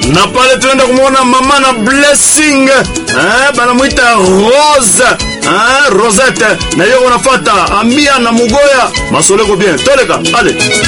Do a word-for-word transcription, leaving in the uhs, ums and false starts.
Na pale tunaenda kumuona mama na Blessing. Eh, banamuita Rose. Eh, Rosette. Na hiyo unafuata Ambia na Mugoya. Masoleko bien. Toleka. Allez.